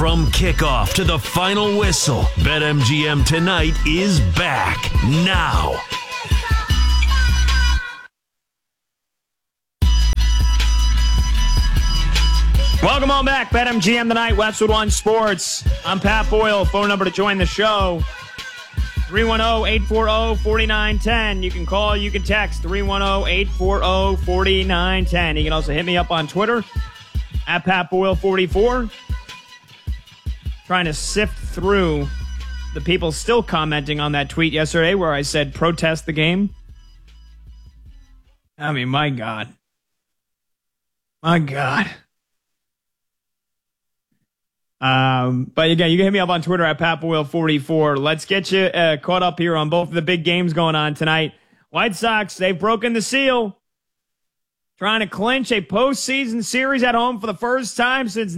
From kickoff to the final whistle, BetMGM Tonight is back now. Welcome on back. BetMGM Tonight, Westwood One Sports. I'm Pat Boyle. Phone number to join the show, 310-840-4910. You can call, you can text, 310-840-4910. You can also hit me up on Twitter, at PatBoyle44. Trying to sift through the people still commenting on that tweet yesterday where I said, protest the game. I mean, my God. My God. But again, you can hit me up on Twitter at PatBoyle44. Let's get you caught up here on both of the big games going on tonight. White Sox, they've broken the seal. Trying to clinch a postseason series at home for the first time since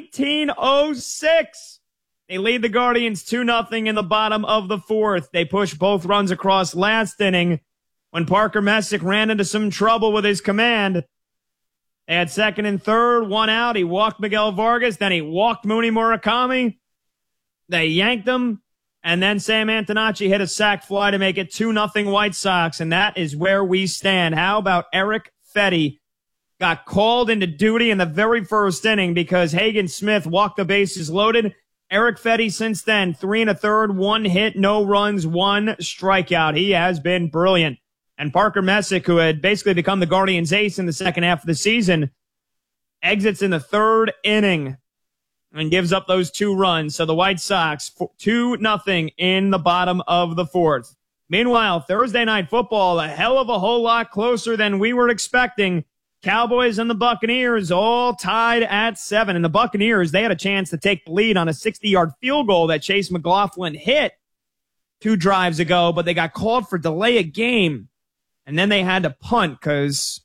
1906. They lead the Guardians 2-0 in the bottom of the fourth. They push both runs across last inning when Parker Messick ran into some trouble with his command. They had second and third, one out. He walked Miguel Vargas. Then he walked Mooney Murakami. They yanked him. And then Sam Antonacci hit a sac fly to make it 2-0 White Sox. And that is where we stand. How about Eric Fetty? Got called into duty in the very first inning because Hagen Smith walked the bases loaded. Eric Fetty since then, 3 1/3, 1 hit, no runs, 1 strikeout. He has been brilliant. And Parker Messick, who had basically become the Guardians' ace in the second half of the season, exits in the third inning and gives up those 2 runs. So the White Sox, 2-0 in the bottom of the fourth. Meanwhile, Thursday Night Football, a hell of a whole lot closer than we were expecting. Cowboys and the Buccaneers all tied at 7. And the Buccaneers, they had a chance to take the lead on a 60-yard field goal that Chase McLaughlin hit 2 drives ago, but they got called for delay of game. And then they had to punt because,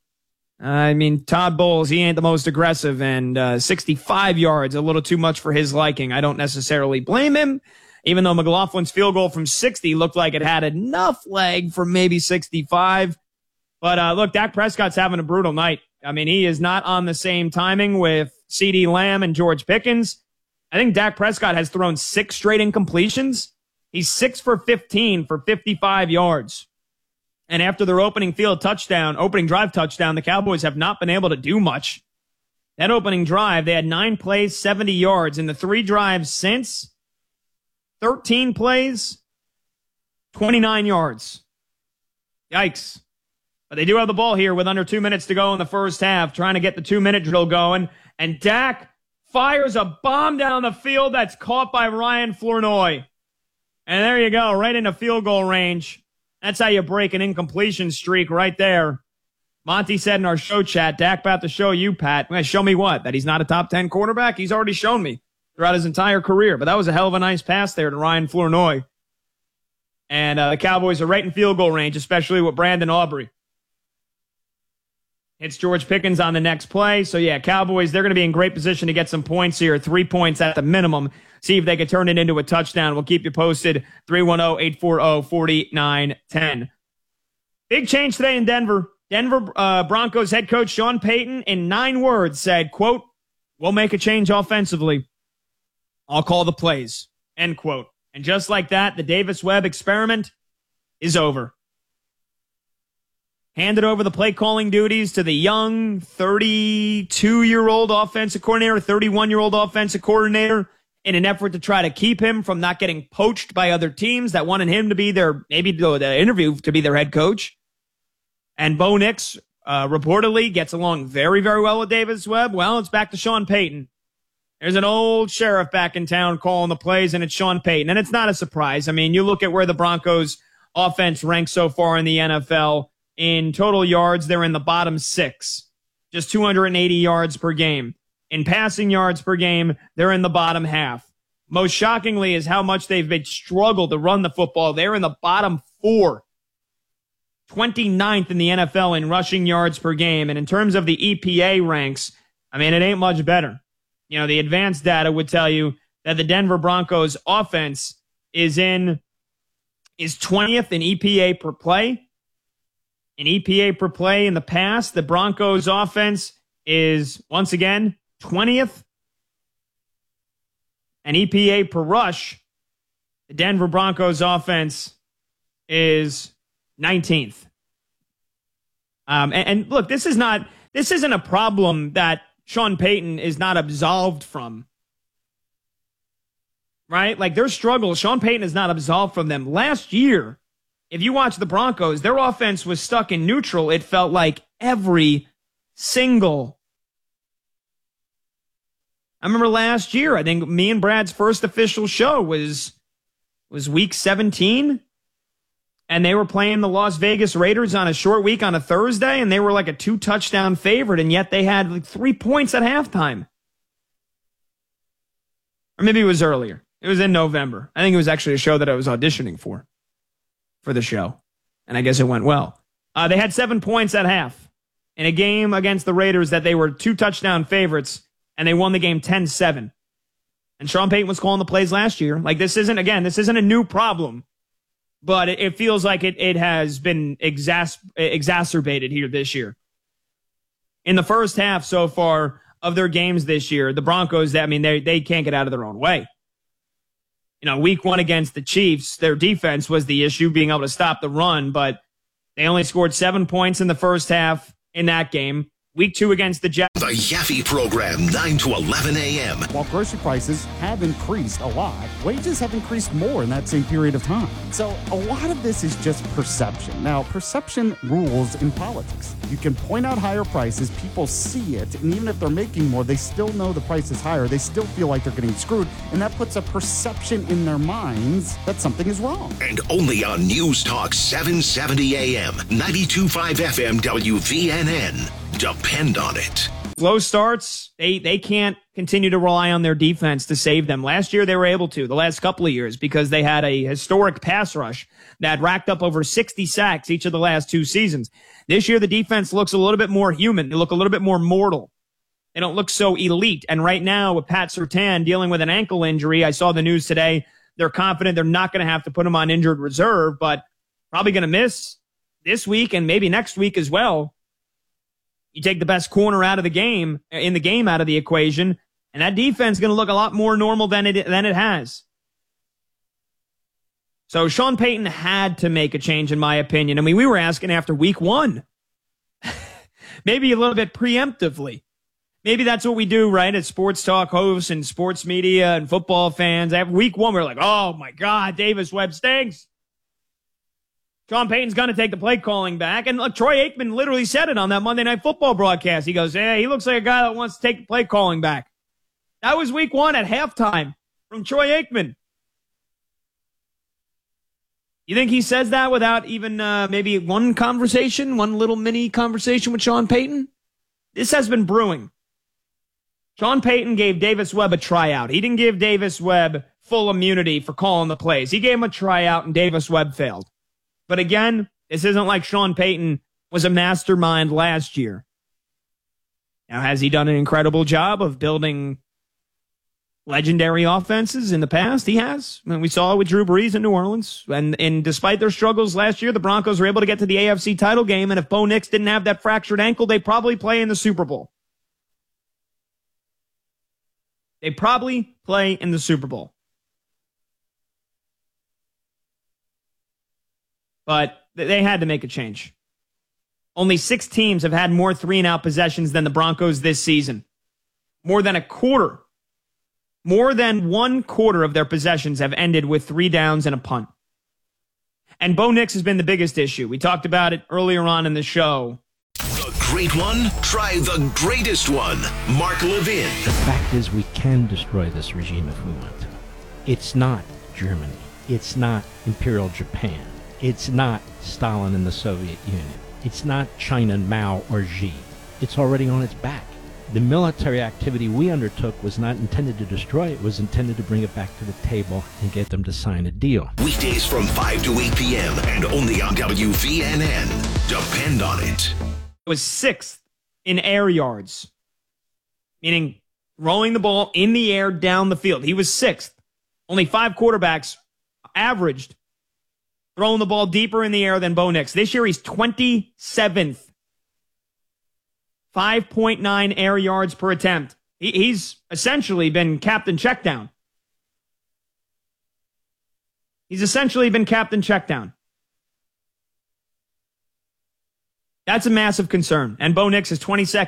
Todd Bowles, he ain't the most aggressive, and 65 yards, a little too much for his liking. I don't necessarily blame him, even though McLaughlin's field goal from 60 looked like it had enough leg for maybe 65. But look, Dak Prescott's having a brutal night. I mean, he is not on the same timing with CeeDee Lamb and George Pickens. I think Dak Prescott has thrown 6 straight incompletions. He's 6 for 15 for 55 yards. And after their opening drive touchdown, the Cowboys have not been able to do much. That opening drive, they had 9 plays, 70 yards. In the 3 drives since, 13 plays, 29 yards. Yikes. But they do have the ball here with under 2 minutes to go in the first half, trying to get the 2-minute drill going. And Dak fires a bomb down the field that's caught by Ryan Flournoy. And there you go, right into field goal range. That's how you break an incompletion streak right there. Monty said in our show chat, Dak about to show you, Pat. Show me what? That he's not a top 10 quarterback? He's already shown me throughout his entire career. But that was a hell of a nice pass there to Ryan Flournoy. And the Cowboys are right in field goal range, especially with Brandon Aubrey. It's George Pickens on the next play. So, yeah, Cowboys, they're going to be in great position to get some points here, 3 points at the minimum. See if they can turn it into a touchdown. We'll keep you posted, 310-840-4910. Big change today in Denver. Denver Broncos head coach Sean Payton, in 9 words, said, quote, "We'll make a change offensively. I'll call the plays," end quote. And just like that, the Davis Webb experiment is over. Handed over the play calling duties to the young 32-year-old offensive coordinator, 31-year-old offensive coordinator, in an effort to try to keep him from not getting poached by other teams that wanted him to be the interview to be their head coach. And Bo Nix reportedly gets along very, very well with Davis Webb. Well, it's back to Sean Payton. There's an old sheriff back in town calling the plays, and it's Sean Payton. And it's not a surprise. I mean, you look at where the Broncos offense ranks so far in the NFL. In total yards, they're in the bottom 6, just 280 yards per game. In passing yards per game, they're in the bottom half. Most shockingly is how much they've been struggled to run the football. They're in the bottom 4, 29th in the NFL in rushing yards per game. And in terms of the EPA ranks, I mean, it ain't much better. You know, the advanced data would tell you that the Denver Broncos offense is 20th in EPA per play. In EPA per play in the past, the Broncos offense is, once again, 20th. and EPA per rush, the Denver Broncos offense is 19th. And look, this isn't a problem that Sean Payton is not absolved from. Right? Like their struggles, Sean Payton is not absolved from them. Last year, if you watch the Broncos, their offense was stuck in neutral. It felt like every single. I remember last year, I think me and Brad's first official show was week 17. And they were playing the Las Vegas Raiders on a short week on a Thursday, and they were like a 2-touchdown favorite, and yet they had like 3 points at halftime. Or maybe it was earlier. It was in November. I think it was actually a show that I was auditioning for the show. And I guess it went well. They had 7 points at half in a game against the Raiders that they were 2-touchdown favorites, and they won the game 10-7. And Sean Payton was calling the plays last year. Like this isn't a new problem. But it feels like it has been exacerbated here this year. In the first half so far of their games this year, the Broncos, they can't get out of their own way. You know, week 1 against the Chiefs, their defense was the issue, being able to stop the run, but they only scored 7 points in the first half in that game. Week 2 against the Jets. The Yaffe Program, 9 to 11 a.m. While grocery prices have increased a lot, wages have increased more in that same period of time. So a lot of this is just perception. Now, perception rules in politics. You can point out higher prices, people see it, and even if they're making more, they still know the price is higher. They still feel like they're getting screwed, and that puts a perception in their minds that something is wrong. And only on News Talk 770 a.m., 92.5 FM WVNN. Depend on it. Slow starts, they can't continue to rely on their defense to save them. Last year they were able to, the last couple of years, because they had a historic pass rush that racked up over 60 sacks each of the last 2 seasons. This year the defense looks a little bit more human. They look a little bit more mortal. They don't look so elite. And right now with Pat Surtain dealing with an ankle injury, I saw the news today, they're confident they're not going to have to put him on injured reserve, but probably going to miss this week and maybe next week as well. You take the best corner out of the game, out of the equation, and that defense is going to look a lot more normal than it has. So Sean Payton had to make a change, in my opinion. I mean, we were asking after week 1, maybe a little bit preemptively. Maybe that's what we do, right, as sports talk hosts and sports media and football fans. After week 1, we're like, oh, my God, Davis Webb stinks. Sean Payton's going to take the play calling back. And look, Troy Aikman literally said it on that Monday Night Football broadcast. He goes, he looks like a guy that wants to take the play calling back. That was week 1 at halftime from Troy Aikman. You think he says that without even maybe one little mini conversation with Sean Payton? This has been brewing. Sean Payton gave Davis Webb a tryout. He didn't give Davis Webb full immunity for calling the plays. He gave him a tryout, and Davis Webb failed. But again, this isn't like Sean Payton was a mastermind last year. Now, has he done an incredible job of building legendary offenses in the past? He has. I mean, we saw it with Drew Brees in New Orleans. And despite their struggles last year, the Broncos were able to get to the AFC title game. And if Bo Nix didn't have that fractured ankle, they'd probably play in the Super Bowl. They probably play in the Super Bowl. But they had to make a change. Only 6 teams have had more 3-and-out possessions than the Broncos this season. More than 1/4 of their possessions have ended with 3 downs and a punt. And Bo Nix has been the biggest issue. We talked about it earlier on in the show. The great one? Try the greatest one. Mark Levin. The fact is we can destroy this regime if we want to. It's not Germany. It's not Imperial Japan. It's not Stalin and the Soviet Union. It's not China and Mao or Xi. It's already on its back. The military activity we undertook was not intended to destroy it. It was intended to bring it back to the table and get them to sign a deal. Weekdays from 5 to 8 p.m. and only on WVNN. Depend on it. It was 6th in air yards, meaning throwing the ball in the air down the field. He was 6th. Only 5 quarterbacks averaged throwing the ball deeper in the air than Bo Nix. This year, he's 27th. 5.9 air yards per attempt. He's essentially been captain checkdown. He's essentially been Captain Checkdown. That's a massive concern. And Bo Nix is 22nd